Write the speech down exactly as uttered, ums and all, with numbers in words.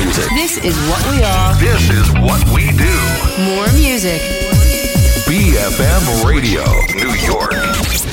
music. This is what we are. This is what we do. More music. B F M Radio, New York.